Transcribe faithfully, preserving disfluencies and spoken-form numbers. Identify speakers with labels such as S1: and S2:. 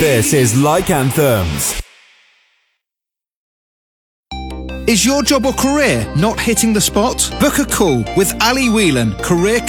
S1: This is Like Anthems.
S2: Is your job or career not hitting the spot? Book a call with Ali Whelan, career